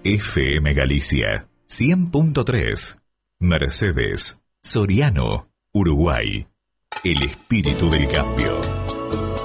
FM Galicia 100.3. Mercedes, Soriano, Uruguay. El espíritu del cambio.